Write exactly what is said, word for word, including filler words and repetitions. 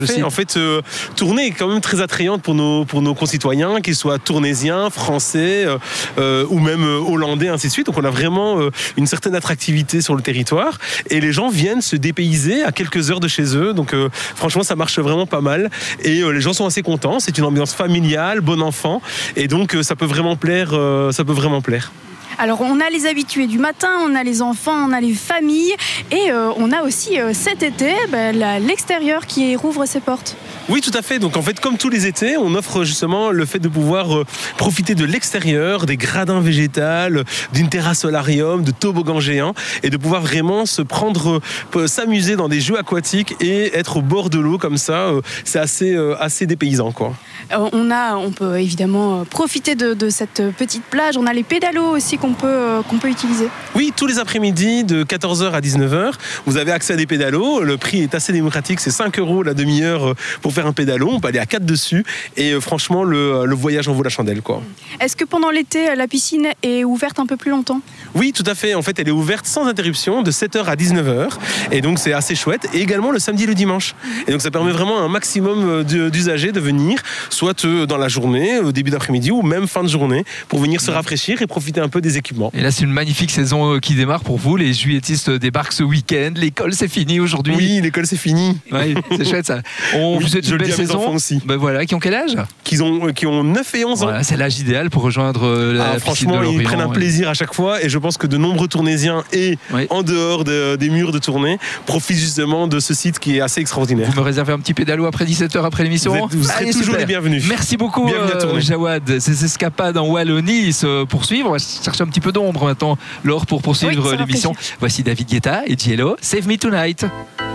En fait, euh, Tournai est quand même très attrayante pour nos, pour nos concitoyens, qu'ils soient tournaisiens, français euh, euh, ou même euh, hollandais, ainsi de suite. Donc on a vraiment euh, une certaine attractivité sur le territoire et les gens viennent se dépayser à quelques heures de chez eux. Donc euh, franchement, ça marche vraiment pas mal et euh, les gens sont assez contents. C'est une ambiance familiale, bon enfant et donc euh, ça peut vraiment plaire. Euh, ça peut vraiment plaire. Alors on a les habitués du matin, on a les enfants, on a les familles et euh, on a aussi euh, cet été ben, l'extérieur qui rouvre ses portes. Oui, tout à fait. Donc en fait, comme tous les étés, on offre justement le fait de pouvoir euh, profiter de l'extérieur, des gradins végétales, d'une terrasse solarium, de toboggans géants et de pouvoir vraiment se prendre, euh, s'amuser dans des jeux aquatiques et être au bord de l'eau comme ça. Euh, c'est assez, euh, assez dépaysant, quoi. Euh, on a, on peut évidemment profiter de, de cette petite plage. On a les pédalos aussi qu'on peut, euh, qu'on peut utiliser. Oui, tous les après-midi de quatorze heures à dix-neuf heures, vous avez accès à des pédalos. Le prix est assez démocratique, c'est cinq euros la demi-heure pour faire un pédalo. On peut aller à quatre dessus et euh, franchement, le, le voyage en vaut la chandelle, quoi. Est-ce que pendant l'été, la piscine est ouverte un peu plus longtemps ? Oui, tout à fait. En fait, elle est ouverte sans interruption de sept heures à dix-neuf heures et donc c'est assez chouette. Et également le samedi et le dimanche. Et donc ça permet vraiment à un maximum d'usagers de venir, soit dans la journée, au début d'après-midi ou même fin de journée, pour venir se rafraîchir et profiter un peu des équipements. Et là, c'est une magnifique saison qui démarre pour vous. Les juilletistes débarquent ce week-end. L'école, c'est fini aujourd'hui. Oui, l'école, c'est fini. Ouais, c'est chouette ça. On oui, vous souhaite une belle saison. Aussi. Ben voilà, qui ont quel âge ? Qui ont, qui ont neuf et onze ans. Voilà, c'est l'âge idéal pour rejoindre la ah, piscine de franchement, l'Orient. Ils prennent un plaisir à chaque fois et je pense que de nombreux Tournaisiens et oui. en dehors de, des murs de Tournai profitent justement de ce site qui est assez extraordinaire. Vous me réservez un petit pédalo après dix-sept heures après l'émission ? Vous, êtes, vous serez Allez, toujours super. Les bienvenus. Merci beaucoup, euh, Jawad. Ces escapades en Wallonie se poursuivent. On va chercher un petit peu d'ombre maintenant, Laure, pour poursuivre oui, l'émission. Voici David Guetta et Giello, Save Me Tonight.